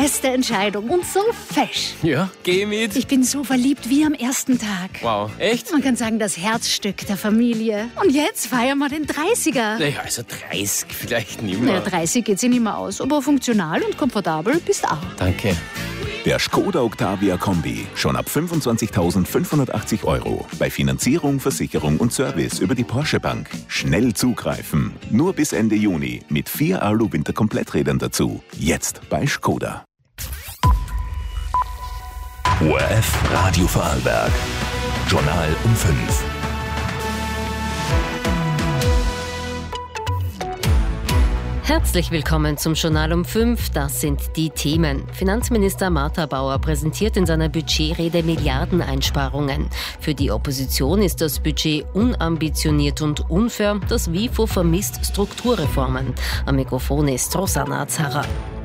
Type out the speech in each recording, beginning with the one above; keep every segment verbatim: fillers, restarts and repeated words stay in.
beste Entscheidung und so fesch. Ja, geh mit. Ich bin so verliebt wie am ersten Tag. Wow, echt? Man kann sagen, das Herzstück der Familie. Und jetzt feiern wir den dreißiger. Naja, also dreißig vielleicht nicht Naja, mehr. dreißig geht sich nicht mehr aus, aber funktional und komfortabel bist auch. Danke. Der Skoda Octavia Kombi. Schon ab fünfundzwanzigtausendfünfhundertachtzig Euro. Bei Finanzierung, Versicherung und Service über die Porsche Bank. Schnell zugreifen. Nur bis Ende Juni. Mit vier Alu-Winter-Kompletträdern dazu. Jetzt bei Skoda. O R F Radio Vorarlberg. Journal um fünf. Herzlich willkommen zum Journal um fünf. Das sind die Themen. Finanzminister Martha Bauer präsentiert in seiner Budgetrede Milliardeneinsparungen. Für die Opposition ist das Budget unambitioniert und unfair. Das WIFO vermisst Strukturreformen. Am Mikrofon ist Rosanna Azara.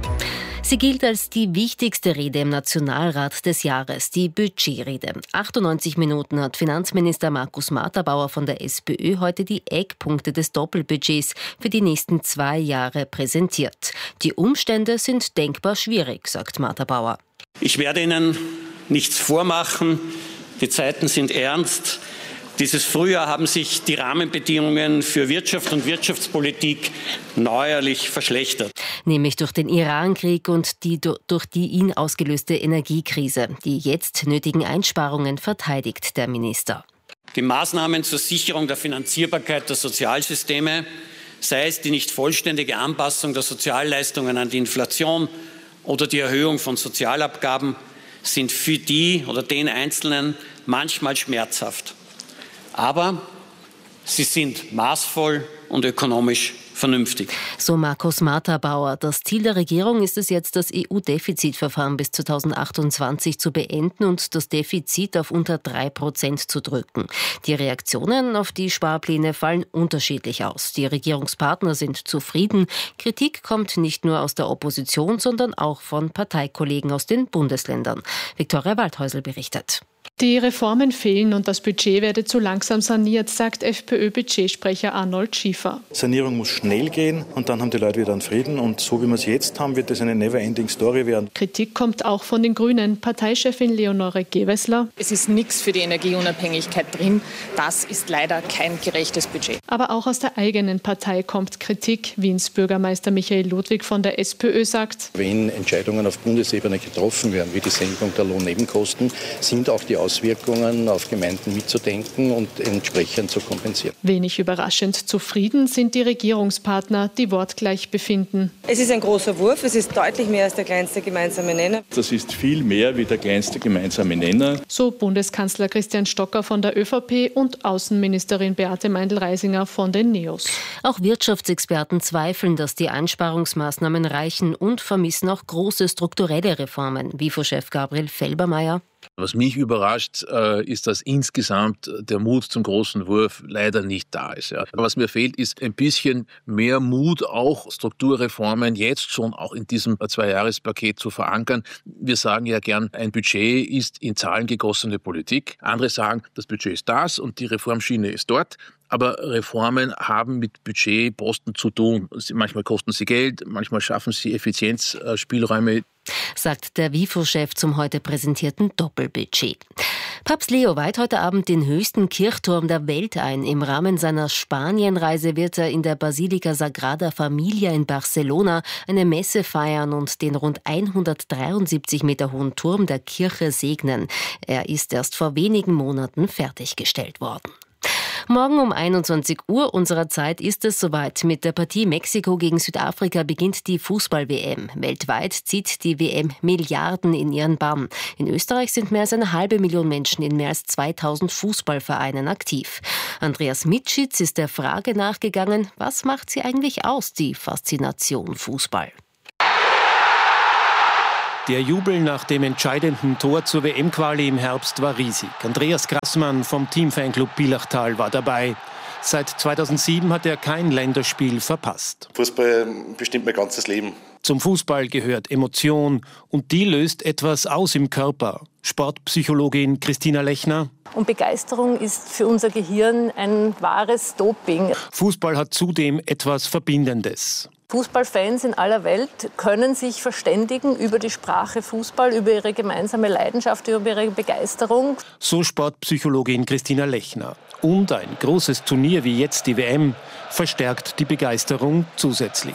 Sie gilt als die wichtigste Rede im Nationalrat des Jahres, die Budgetrede. achtundneunzig Minuten hat Finanzminister Markus Martha-Bauer von der SPÖ heute die Eckpunkte des Doppelbudgets für die nächsten zwei Jahre präsentiert. Die Umstände sind denkbar schwierig, sagt Martha-Bauer. Ich werde Ihnen nichts vormachen. Die Zeiten sind ernst. Dieses Frühjahr haben sich die Rahmenbedingungen für Wirtschaft und Wirtschaftspolitik neuerlich verschlechtert. Nämlich durch den Irankrieg und die durch die ihn ausgelöste Energiekrise. Die jetzt nötigen Einsparungen verteidigt der Minister. Die Maßnahmen zur Sicherung der Finanzierbarkeit der Sozialsysteme, sei es die nicht vollständige Anpassung der Sozialleistungen an die Inflation oder die Erhöhung von Sozialabgaben, sind für die oder den Einzelnen manchmal schmerzhaft. Aber sie sind maßvoll und ökonomisch vernünftig. So Markus Martha-Bauer. Das Ziel der Regierung ist es jetzt, das E U-Defizitverfahren bis zweitausendachtundzwanzig zu beenden und das Defizit auf unter drei Prozent zu drücken. Die Reaktionen auf die Sparpläne fallen unterschiedlich aus. Die Regierungspartner sind zufrieden. Kritik kommt nicht nur aus der Opposition, sondern auch von Parteikollegen aus den Bundesländern. Viktoria Waldhäusl berichtet. Die Reformen fehlen und das Budget werde zu langsam saniert, sagt FPÖ-Budgetsprecher Arnold Schiefer. Sanierung muss schnell gehen und dann haben die Leute wieder einen Frieden. Und so wie wir es jetzt haben, wird das eine never-ending-Story werden. Kritik kommt auch von den Grünen. Parteichefin Leonore Gewessler. Es ist nichts für die Energieunabhängigkeit drin. Das ist leider kein gerechtes Budget. Aber auch aus der eigenen Partei kommt Kritik. Wiens Bürgermeister Michael Ludwig von der SPÖ sagt: Wenn Entscheidungen auf Bundesebene getroffen werden, wie die Senkung der Lohnnebenkosten, sind auch die Auswirkungen auf Gemeinden mitzudenken und entsprechend zu kompensieren. Wenig überraschend zufrieden sind die Regierungspartner, die wortgleich befinden. Es ist ein großer Wurf, es ist deutlich mehr als der kleinste gemeinsame Nenner. Das ist viel mehr wie der kleinste gemeinsame Nenner. So Bundeskanzler Christian Stocker von der ÖVP und Außenministerin Beate Meindl-Reisinger von den NEOS. Auch Wirtschaftsexperten zweifeln, dass die Einsparungsmaßnahmen reichen und vermissen auch große strukturelle Reformen. WIFO-Chef Gabriel Felbermayr. Was mich überrascht, äh, ist, dass insgesamt der Mut zum großen Wurf leider nicht da ist. Ja. Was mir fehlt, ist ein bisschen mehr Mut, auch Strukturreformen jetzt schon auch in diesem Zweijahrespaket zu verankern. Wir sagen ja gern, ein Budget ist in Zahlen gegossene Politik. Andere sagen, das Budget ist das und die Reformschiene ist dort. Aber Reformen haben mit Budgetposten zu tun. Manchmal kosten sie Geld, manchmal schaffen sie Effizienzspielräume. Sagt der WIFO-Chef zum heute präsentierten Doppelbudget. Papst Leo weiht heute Abend den höchsten Kirchturm der Welt ein. Im Rahmen seiner Spanienreise wird er in der Basilika Sagrada Familia in Barcelona eine Messe feiern und den rund hundertdreiundsiebzig Meter hohen Turm der Kirche segnen. Er ist erst vor wenigen Monaten fertiggestellt worden. Morgen um einundzwanzig Uhr unserer Zeit ist es soweit. Mit der Partie Mexiko gegen Südafrika beginnt die Fußball-W M. Weltweit zieht die W M Milliarden in ihren Bann. In Österreich sind mehr als eine halbe Million Menschen in mehr als zweitausend Fußballvereinen aktiv. Andreas Mitschitz ist der Frage nachgegangen, was macht sie eigentlich aus, die Faszination Fußball? Der Jubel nach dem entscheidenden Tor zur W M-Quali im Herbst war riesig. Andreas Grassmann vom Teamfanclub Billachtal war dabei. Seit zweitausendsieben hat er kein Länderspiel verpasst. Fußball bestimmt mein ganzes Leben. Zum Fußball gehört Emotion und die löst etwas aus im Körper. Sportpsychologin Christina Lechner. Und Begeisterung ist für unser Gehirn ein wahres Doping. Fußball hat zudem etwas Verbindendes. Fußballfans in aller Welt können sich verständigen über die Sprache Fußball, über ihre gemeinsame Leidenschaft, über ihre Begeisterung. So Sportpsychologin Christina Lechner. Und ein großes Turnier wie jetzt die W M verstärkt die Begeisterung zusätzlich.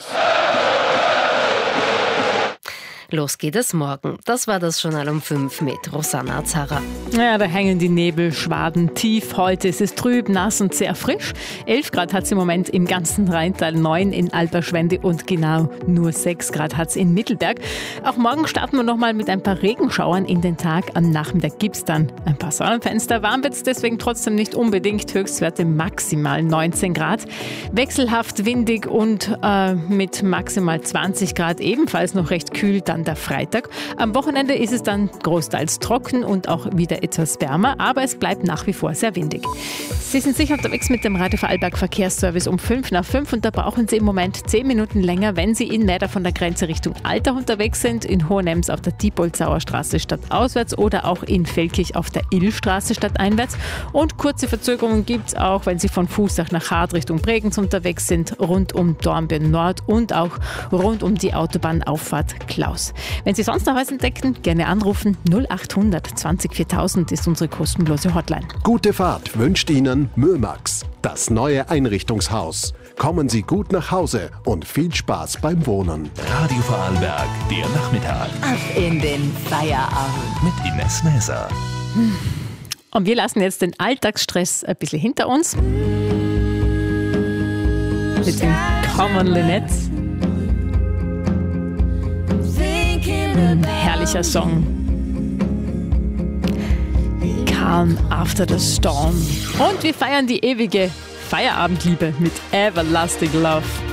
Los geht es morgen. Das war das Journal um fünf mit Rosanna Azara. Ja, da hängen die Nebelschwaden tief. Heute ist es trüb, nass und sehr frisch. elf Grad hat es im Moment im ganzen Rheintal, neun in Alberschwende und genau nur sechs Grad hat es in Mittelberg. Auch morgen starten wir nochmal mit ein paar Regenschauern in den Tag. Am Nachmittag gibt es dann ein paar Sonnenfenster. Warm wird es deswegen trotzdem nicht unbedingt. Höchstwerte maximal neunzehn Grad. Wechselhaft windig und äh, mit maximal zwanzig Grad ebenfalls noch recht kühl. Dann der Freitag. Am Wochenende ist es dann großteils trocken und auch wieder etwas wärmer, aber es bleibt nach wie vor sehr windig. Sie sind sicher unterwegs mit dem Radio Vorarlberg Verkehrsservice um fünf nach fünf und da brauchen Sie im Moment zehn Minuten länger, wenn Sie in Mäder von der Grenze Richtung Altach unterwegs sind, in Hohenems auf der Diepoldsauer Straße stadtauswärts oder auch in Velkirch auf der Illstraße stadteinwärts. Und kurze Verzögerungen gibt es auch, wenn Sie von Fußach nach Hart Richtung Bregenz unterwegs sind, rund um Dornbirn Nord und auch rund um die Autobahnauffahrt Klaus. Wenn Sie sonst noch was entdecken, gerne anrufen. null acht hundert zwanzig viertausend ist unsere kostenlose Hotline. Gute Fahrt wünscht Ihnen Mömax, das neue Einrichtungshaus. Kommen Sie gut nach Hause und viel Spaß beim Wohnen. Radio Vorarlberg, der Nachmittag. Ab in den Feierabend. Mit Ines Näser. Und wir lassen jetzt den Alltagsstress ein bisschen hinter uns. Mit dem Common Linnets. Ein herrlicher Song. Calm After the Storm. Und wir feiern die ewige Feierabendliebe mit Everlasting Love.